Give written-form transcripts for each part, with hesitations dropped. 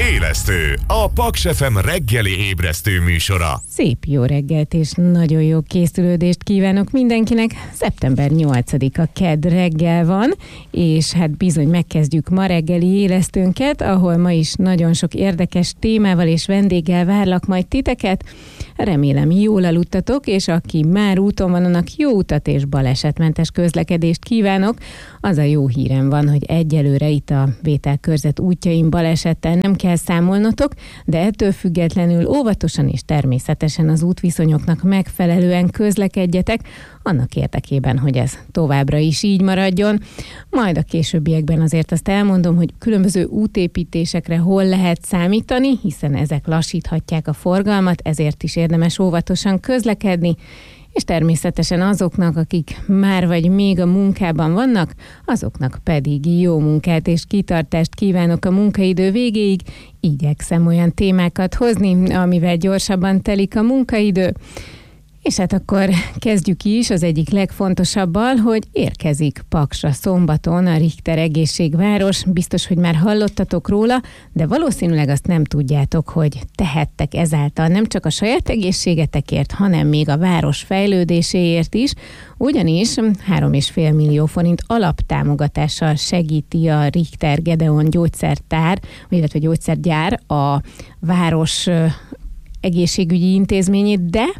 Élesztő, a Paks FM reggeli ébresztő műsora. Szép jó reggelt és nagyon jó készülődést kívánok mindenkinek. Szeptember 8-a kedd reggel van, és hát bizony megkezdjük ma reggeli élesztőnket, ahol ma is nagyon sok érdekes témával és vendéggel várlak majd titeket. Remélem jól aludtatok, és aki már úton van, annak jó utat és balesetmentes közlekedést kívánok. Az a jó hírem van, hogy egyelőre itt a Vételkörzet útjain balesettel nem kell számolnotok, de ettől függetlenül óvatosan és természetesen az útviszonyoknak megfelelően közlekedjetek, annak érdekében, hogy ez továbbra is így maradjon. Majd a későbbiekben azért azt elmondom, hogy különböző útépítésekre hol lehet számítani, hiszen ezek lassíthatják a forgalmat, ezért is érdemes óvatosan közlekedni, és természetesen azoknak, akik már vagy még a munkában vannak, azoknak pedig jó munkát és kitartást kívánok a munkaidő végéig. Igyekszem olyan témákat hozni, amivel gyorsabban telik a munkaidő. És hát akkor kezdjük is az egyik legfontosabbal, hogy érkezik Paksra szombaton a Richter Egészségváros. Biztos, hogy már hallottatok róla, de valószínűleg azt nem tudjátok, hogy tehettek ezáltal nem csak a saját egészségetekért, hanem még a város fejlődéséért is, ugyanis 3,5 millió forint alaptámogatással segíti a Richter Gedeon gyógyszertár, illetve gyógyszergyár a város egészségügyi intézményét, de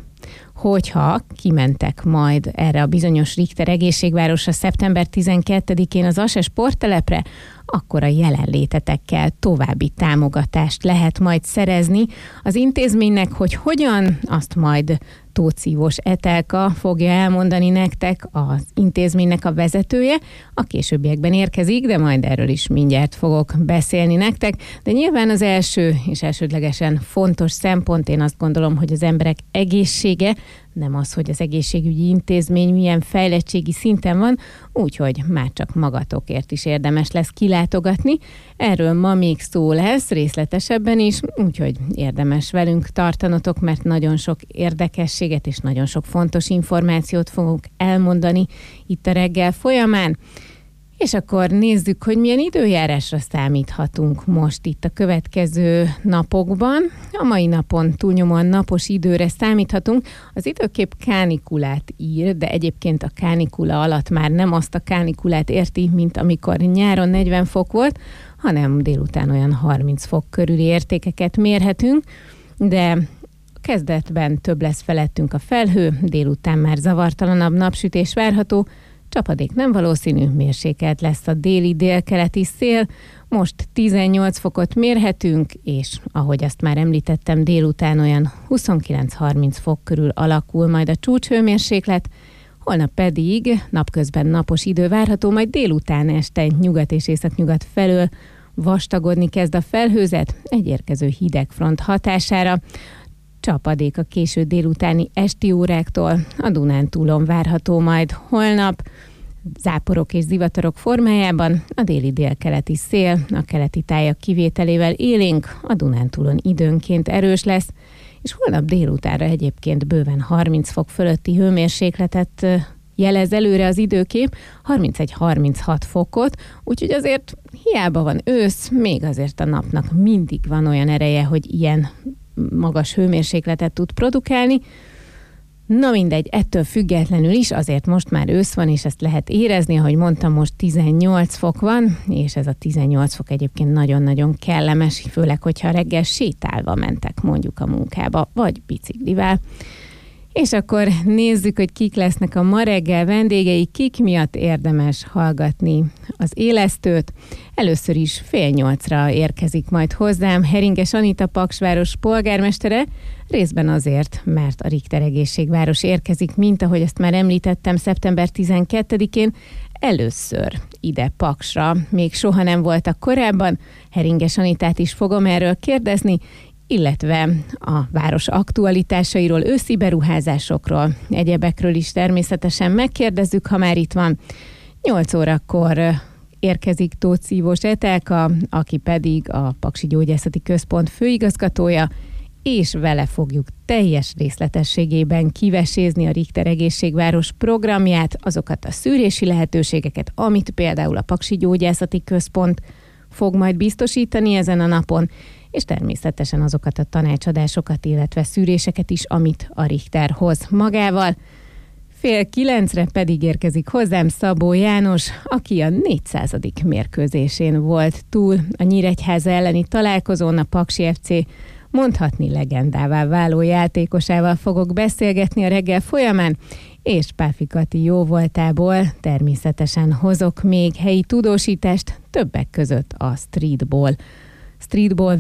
hogyha kimentek majd erre a bizonyos Richter Egészségvárosra szeptember 12-én az ASE sporttelepre, akkor a jelenlétetekkel további támogatást lehet majd szerezni az intézménynek, hogy hogyan, azt majd Tóth Szívós Etelka fogja elmondani nektek, az intézménynek a vezetője. A későbbiekben érkezik, de majd erről is mindjárt fogok beszélni nektek. De nyilván az első és elsődlegesen fontos szempont, én azt gondolom, hogy az emberek egészsége, nem az, hogy az egészségügyi intézmény milyen fejlettségi szinten van, úgyhogy már csak magatokért is érdemes lesz kilátogatni. Erről ma még szó lesz részletesebben is, úgyhogy érdemes velünk tartanotok, mert nagyon sok érdekességet és nagyon sok fontos információt fogunk elmondani itt a reggel folyamán. És akkor nézzük, hogy milyen időjárásra számíthatunk most itt a következő napokban. A mai napon túlnyomóan napos időre számíthatunk. Az időkép kánikulát ír, de egyébként a kánikula alatt már nem azt a kánikulát érti, mint amikor nyáron 40 fok volt, hanem délután olyan 30 fok körüli értékeket mérhetünk, de kezdetben több lesz felettünk a felhő, délután már zavartalanabb napsütés várható, csapadék nem valószínű, mérsékelt lesz a déli-délkeleti szél, most 18 fokot mérhetünk, és ahogy azt már említettem, délután olyan 29-30 fok körül alakul majd a csúcshőmérséklet, holnap pedig napközben napos idő várható, majd délután este nyugat és északnyugat felől vastagodni kezd a felhőzet egy érkező hidegfront hatására. Csapadék a késő délutáni esti óráktól a Dunántúlon várható majd holnap, záporok és zivatarok formájában, a déli-délkeleti szél, a keleti tájak kivételével élénk, a Dunántúlon időnként erős lesz, és holnap délutánra egyébként bőven 30 fok fölötti hőmérsékletet jelez előre az időkép, 31-36 fokot, úgyhogy azért hiába van ősz, még azért a napnak mindig van olyan ereje, hogy ilyen magas hőmérsékletet tud produkálni. Na mindegy, ettől függetlenül is, azért most már ősz van, és ezt lehet érezni, ahogy mondtam, most 18 fok van, és ez a 18 fok egyébként nagyon-nagyon kellemes, főleg, hogyha reggel sétálva mentek mondjuk a munkába, vagy biciklivel. És akkor nézzük, hogy kik lesznek a ma reggel vendégei, kik miatt érdemes hallgatni az élesztőt. Először is 7:30 érkezik majd hozzám Heringes Anita Paksváros polgármestere, részben azért, mert a Richter Egészségváros érkezik, mint ahogy ezt már említettem, szeptember 12-én először ide Paksra. Még soha nem voltak korábban, Heringes Anitát is fogom erről kérdezni, illetve a város aktualitásairól, őszi beruházásokról, egyebekről is természetesen megkérdezzük, ha már itt van. 8 órakor érkezik Tóth Szívós Etelka, aki pedig a Paksi Gyógyászati Központ főigazgatója, és vele fogjuk teljes részletességében kivesézni a Richter Egészségváros programját, azokat a szűrési lehetőségeket, amit például a Paksi Gyógyászati Központ fog majd biztosítani ezen a napon, és természetesen azokat a tanácsadásokat, illetve szűréseket is, amit a Richter hoz magával. 8:30 pedig érkezik hozzám Szabó János, aki a 400. mérkőzésén volt túl. A Nyíregyháza elleni találkozón a Paksi FC mondhatni legendává váló játékosával fogok beszélgetni a reggel folyamán, és Páfi Kati jóvoltából természetesen hozok még helyi tudósítást, többek között a streetball